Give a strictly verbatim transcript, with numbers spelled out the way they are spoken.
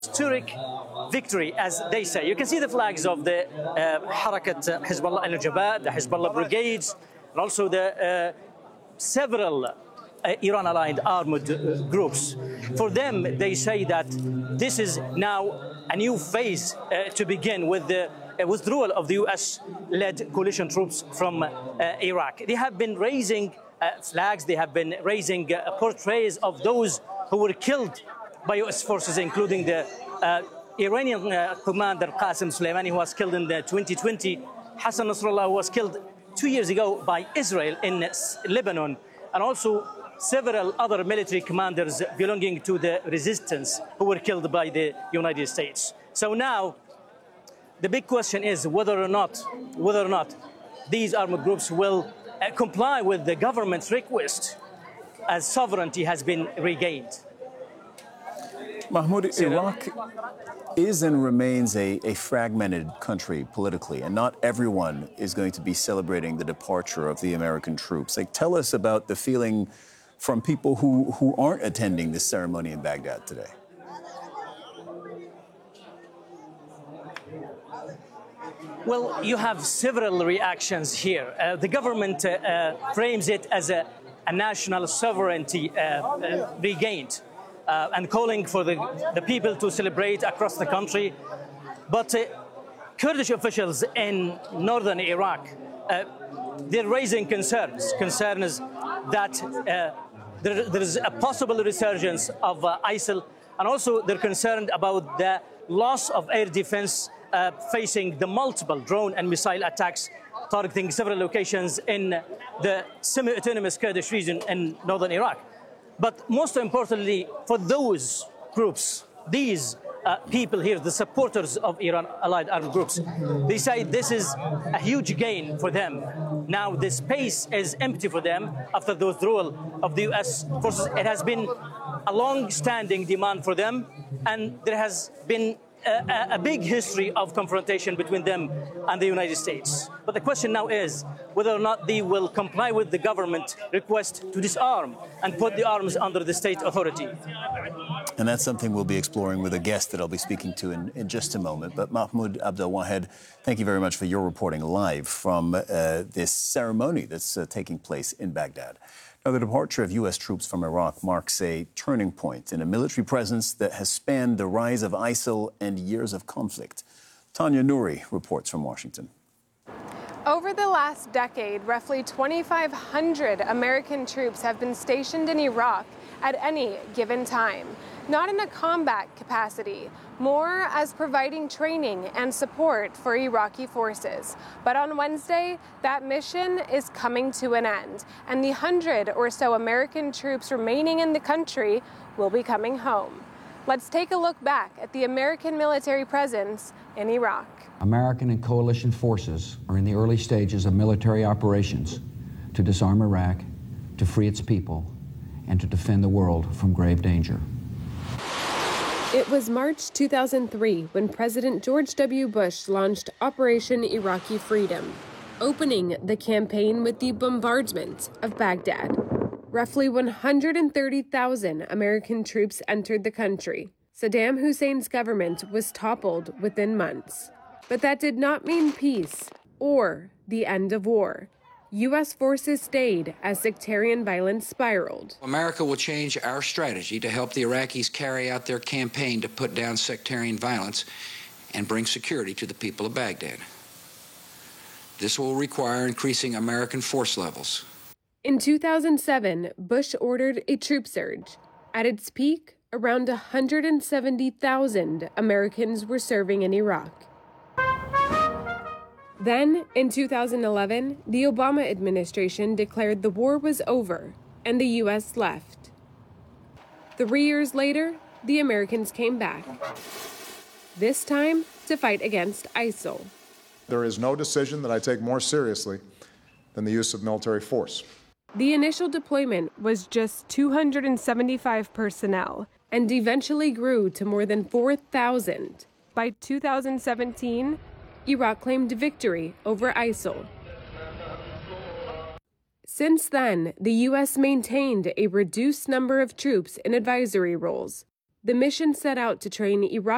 historic victory, as they say. You can see the flags of the uh, Harakat Hezbollah al-Nujaba, the Hezbollah brigades, and also the uh, several uh, Iran-aligned armed uh, groups. For them, they say that this is now a new phase uh, to begin with the uh, withdrawal of the U S-led coalition troops from uh, Iraq. They have been raising uh, flags, they have been raising uh, portraits of those who were killed by U S forces, including the uh, Iranian uh, commander Qasem Soleimani, who was killed in the twenty twenty, Hassan Nasrallah, who was killed two years ago by Israel in Lebanon, and also several other military commanders belonging to the resistance who were killed by the United States. So now, the big question is whether or not, whether or not these armed groups will uh, comply with the government's request as sovereignty has been regained. Mahmoud, Iraq is and remains a, a fragmented country politically, and not everyone is going to be celebrating the departure of the American troops. Like, tell us about the feeling from people who, who aren't attending this ceremony in Baghdad today. Well, you have several reactions here. Uh, the government uh, uh, frames it as a, a national sovereignty uh, uh, regained. Uh, and calling for the, the people to celebrate across the country. But uh, Kurdish officials in northern Iraq, uh, they're raising concerns, concerns that uh, there, there is a possible resurgence of uh, ISIL, and also they're concerned about the loss of air defense uh, facing the multiple drone and missile attacks targeting several locations in the semi-autonomous Kurdish region in northern Iraq. But most importantly, for those groups, these uh, people here, the supporters of Iran-allied armed groups, they say this is a huge gain for them. Now the space is empty for them after the withdrawal of the U S forces. It has been a long-standing demand for them, and there has been A, a big history of confrontation between them and the United States. But the question now is whether or not they will comply with the government request to disarm and put the arms under the state authority. And that's something we'll be exploring with a guest that I'll be speaking to in, in just a moment. But Mahmoud Abdelwahed, thank you very much for your reporting live from uh, this ceremony that's uh, taking place in Baghdad. Now, the departure of U S troops from Iraq marks a turning point in a military presence that has spanned the rise of ISIL and years of conflict. Tanya Nouri reports from Washington. Over the last decade, roughly twenty-five hundred American troops have been stationed in Iraq at any given time, not in a combat capacity, more as providing training and support for Iraqi forces. But on Wednesday, that mission is coming to an end, and the hundred or so American troops remaining in the country will be coming home. Let's take a look back at the American military presence in Iraq. American and coalition forces are in the early stages of military operations to disarm Iraq, to free its people, and to defend the world from grave danger. It was March two thousand three when President George W. Bush launched Operation Iraqi Freedom, opening the campaign with the bombardment of Baghdad. Roughly one hundred thirty thousand American troops entered the country. Saddam Hussein's government was toppled within months. But that did not mean peace or the end of war. U S forces stayed as sectarian violence spiraled. America will change our strategy to help the Iraqis carry out their campaign to put down sectarian violence and bring security to the people of Baghdad. This will require increasing American force levels. In two thousand seven, Bush ordered a troop surge. At its peak, around one hundred seventy thousand Americans were serving in Iraq. Then, in two thousand eleven, the Obama administration declared the war was over and the U S left. Three years later, the Americans came back, this time to fight against ISIL. There is no decision that I take more seriously than the use of military force. The initial deployment was just two hundred seventy-five personnel and eventually grew to more than four thousand. By two thousand seventeen, Iraq claimed victory over ISIL. Since then, the U S maintained a reduced number of troops in advisory roles. The mission set out to train Iraq